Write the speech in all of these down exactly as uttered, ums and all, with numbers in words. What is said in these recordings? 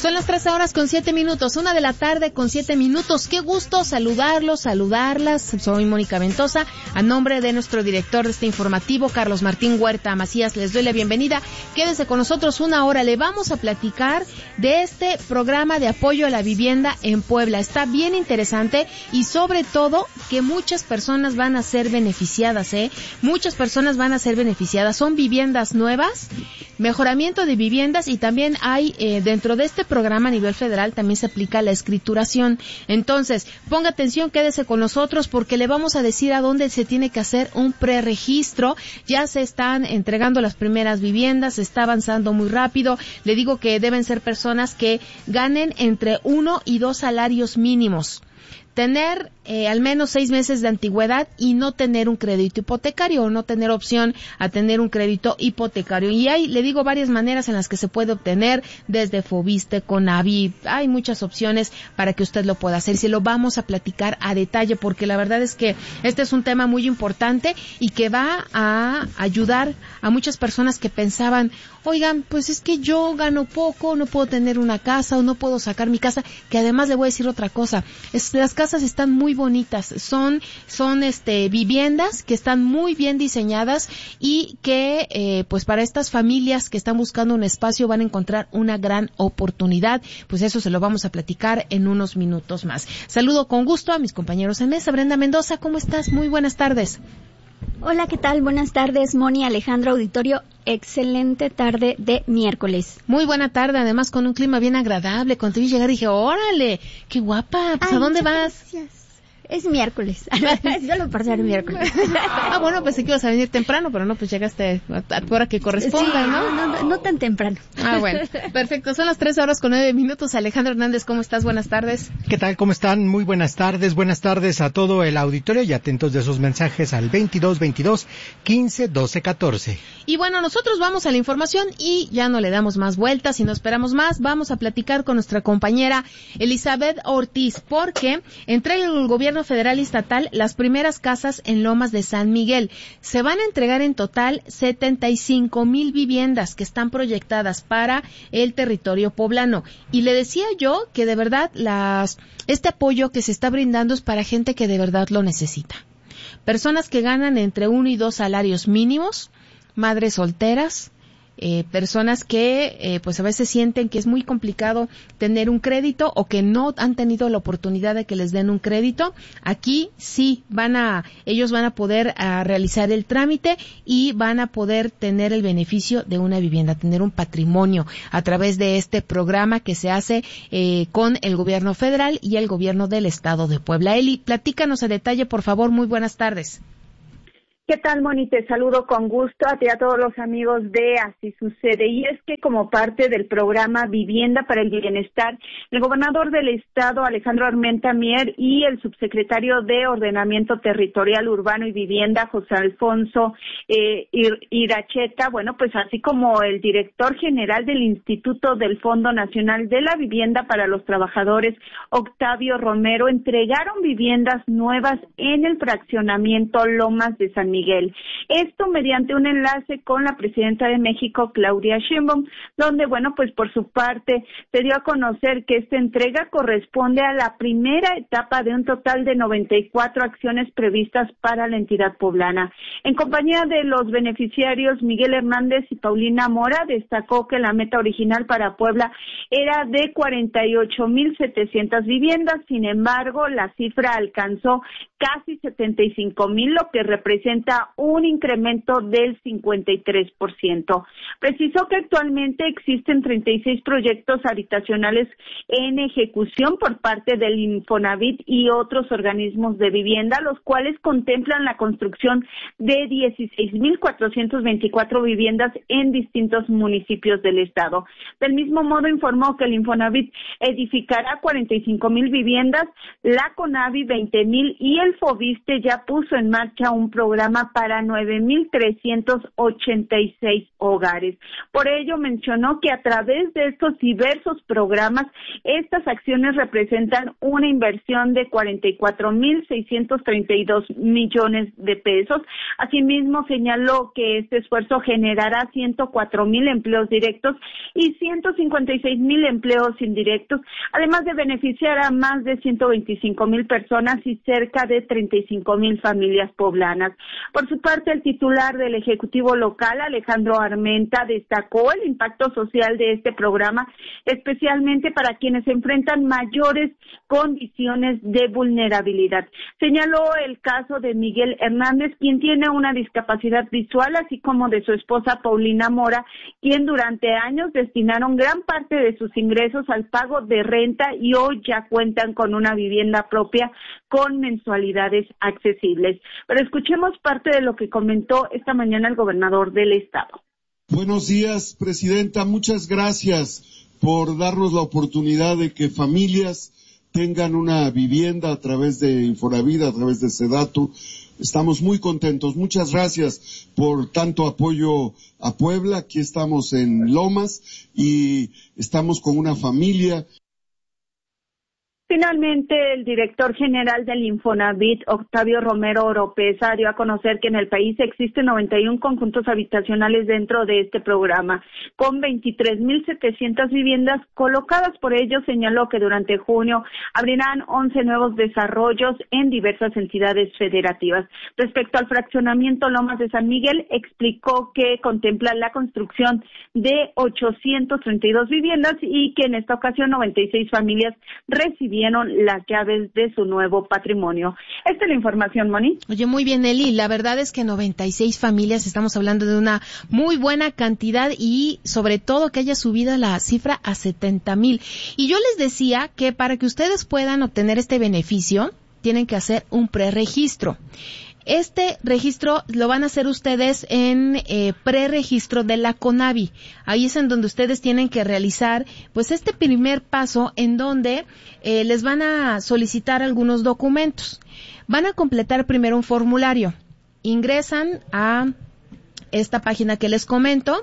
Son las trece horas con siete minutos, una de la tarde con siete minutos. Qué gusto saludarlos, saludarlas. Soy Mónica Ventosa. A nombre de nuestro director de este informativo, Carlos Martín Huerta Macías, les doy la bienvenida. Quédense con nosotros una hora. Le vamos a platicar de este programa de apoyo a la vivienda en Puebla. Está bien interesante y sobre todo que muchas personas van a ser beneficiadas, ¿eh? Muchas personas van a ser beneficiadas. Son viviendas nuevas, mejoramiento de viviendas y también hay eh, dentro de este programa a nivel federal también se aplica la escrituración. Entonces, ponga atención, quédese con nosotros porque le vamos a decir a dónde se tiene que hacer un preregistro. Ya se están entregando las primeras viviendas, se está avanzando muy rápido. Le digo que deben ser personas que ganen entre uno y dos salarios mínimos. Tener eh, al menos seis meses de antigüedad y no tener un crédito hipotecario o no tener opción a tener un crédito hipotecario. Y hay, le digo, varias maneras en las que se puede obtener, desde Fobiste, Conavi, hay muchas opciones para que usted lo pueda hacer. Se lo vamos a platicar a detalle porque la verdad es que este es un tema muy importante y que va a ayudar a muchas personas que pensaban, oigan, pues es que yo gano poco, no puedo tener una casa o no puedo sacar mi casa, que además le voy a decir otra cosa, es, las casas están muy bonitas, son son este viviendas que están muy bien diseñadas y que eh, pues para estas familias que están buscando un espacio van a encontrar una gran oportunidad. Pues eso se lo vamos a platicar en unos minutos más. Saludo con gusto a mis compañeros en mesa. Brenda Mendoza, ¿cómo estás? Muy buenas tardes. Hola, ¿qué tal? Buenas tardes, Moni, Alejandro, auditorio. Excelente tarde de miércoles. Muy buena tarde, además con un clima bien agradable. Cuando te vi llegar dije, órale, qué guapa, pues, Ay, ¿a dónde vas? Gracias. Es miércoles, solo por ser miércoles. Ah, bueno, pensé que ibas a venir temprano, pero no, pues llegaste a tu hora que corresponda, sí, ¿no? No, no, no tan temprano. Ah, bueno, perfecto, son las tres horas con nueve minutos. Alejandro Hernández, ¿cómo estás? Buenas tardes. ¿Qué tal? ¿Cómo están? Muy buenas tardes, buenas tardes a todo el auditorio y atentos de sus mensajes al veintidós veintidós quince doce catorce. Y bueno, nosotros vamos a la información y ya no le damos más vueltas y no esperamos más. Vamos a platicar con nuestra compañera Elizabeth Ortiz, porque entrega el gobierno federal y estatal las primeras casas en Lomas de San Miguel. Se van a entregar en total setenta y cinco mil viviendas que están proyectadas para el territorio poblano. Y le decía yo que de verdad las este apoyo que se está brindando es para gente que de verdad lo necesita. Personas que ganan entre uno y dos salarios mínimos, madres solteras, eh, personas que eh, pues a veces sienten que es muy complicado tener un crédito o que no han tenido la oportunidad de que les den un crédito. Aquí sí van a, ellos van a poder a realizar el trámite y van a poder tener el beneficio de una vivienda, tener un patrimonio a través de este programa que se hace eh, con el gobierno federal y el gobierno del estado de Puebla. Eli, platícanos a detalle, por favor. Muy buenas tardes. ¿Qué tal, Moni? Te saludo con gusto a ti y a todos los amigos de Así Sucede. Y es que como parte del programa Vivienda para el Bienestar, el gobernador del estado, Alejandro Armenta Mier, y el subsecretario de Ordenamiento Territorial, Urbano y Vivienda, José Alfonso eh, Iracheta, bueno, pues así como el director general del Instituto del Fondo Nacional de la Vivienda para los Trabajadores, Octavio Romero, entregaron viviendas nuevas en el fraccionamiento Lomas de San Miguel. Esto mediante un enlace con la presidenta de México, Claudia Sheinbaum, donde, bueno, pues por su parte se dio a conocer que esta entrega corresponde a la primera etapa de un total de noventa y cuatro acciones previstas para la entidad poblana. En compañía de los beneficiarios, Miguel Hernández y Paulina Mora, destacó que la meta original para Puebla era de cuarenta y ocho mil setecientas viviendas, sin embargo, la cifra alcanzó casi setenta y cinco mil, lo que representa un incremento del cincuenta y tres por ciento. Precisó que actualmente existen treinta y seis proyectos habitacionales en ejecución por parte del Infonavit y otros organismos de vivienda, los cuales contemplan la construcción de dieciséis mil cuatrocientas veinticuatro viviendas en distintos municipios del estado. Del mismo modo, informó que el Infonavit edificará cuarenta y cinco mil viviendas, la Conavi veinte mil y el Fobiste ya puso en marcha un programa programa para nueve mil trescientos ochenta y seis hogares. Por ello mencionó que a través de estos diversos programas, estas acciones representan una inversión de cuarenta y cuatro mil seiscientos treinta y dos millones de pesos. Asimismo, señaló que este esfuerzo generará ciento cuatro mil empleos directos y ciento cincuenta y seis mil empleos indirectos, además de beneficiar a más de ciento veinticinco mil personas y cerca de treinta y cinco mil familias poblanas. Por su parte, el titular del Ejecutivo local, Alejandro Armenta, destacó el impacto social de este programa, especialmente para quienes enfrentan mayores condiciones de vulnerabilidad. Señaló el caso de Miguel Hernández, quien tiene una discapacidad visual, así como de su esposa Paulina Mora, quien durante años destinaron gran parte de sus ingresos al pago de renta y hoy ya cuentan con una vivienda propia con mensualidades accesibles. Pero escuchemos parte de lo que comentó esta mañana el gobernador del estado. Buenos días, presidenta. Muchas gracias por darnos la oportunidad de que familias tengan una vivienda a través de Infonavit, a través de Sedatu. Estamos muy contentos. Muchas gracias por tanto apoyo a Puebla. Aquí estamos en Lomas y estamos con una familia. Finalmente, el director general del Infonavit, Octavio Romero Oropesa, dio a conocer que en el país existen noventa y uno conjuntos habitacionales dentro de este programa, con veintitrés mil setecientas viviendas colocadas. Por ello, señaló que durante junio abrirán once nuevos desarrollos en diversas entidades federativas. Respecto al fraccionamiento Lomas de San Miguel, explicó que contempla la construcción de ochocientas treinta y dos viviendas y que en esta ocasión noventa y seis familias recibieron las llaves de su nuevo patrimonio. Esta es la información, Moni. Oye, muy bien, Eli. La verdad es que noventa y seis familias, estamos hablando de una muy buena cantidad y sobre todo que haya subido la cifra a setenta mil. Y yo les decía que para que ustedes puedan obtener este beneficio, tienen que hacer un preregistro. Este registro lo van a hacer ustedes en eh, preregistro de la CONAVI. Ahí es en donde ustedes tienen que realizar pues este primer paso en donde eh, les van a solicitar algunos documentos. Van a completar primero un formulario. Ingresan a esta página que les comento,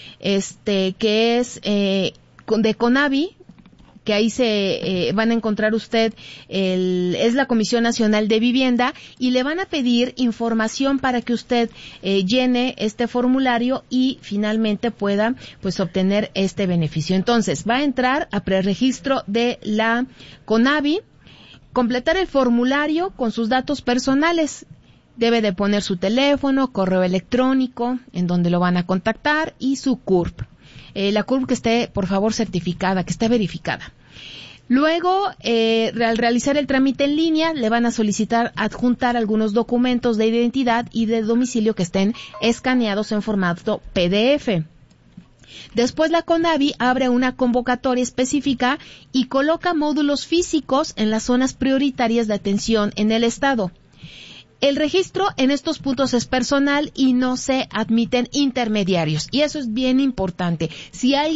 este que es eh, de CONAVI, que ahí se eh, van a encontrar usted, el, es la Comisión Nacional de Vivienda, y le van a pedir información para que usted eh, llene este formulario y finalmente pueda pues obtener este beneficio. Entonces, va a entrar a preregistro de la CONAVI, completar el formulario con sus datos personales. Debe de poner su teléfono, correo electrónico, en donde lo van a contactar, y su C U R P. Eh, la C U R P que esté, por favor, certificada, que esté verificada. Luego, eh, al realizar el trámite en línea, le van a solicitar adjuntar algunos documentos de identidad y de domicilio que estén escaneados en formato P D F. Después la CONAVI abre una convocatoria específica y coloca módulos físicos en las zonas prioritarias de atención en el estado. El registro en estos puntos es personal y no se admiten intermediarios. Y eso es bien importante. Si alguien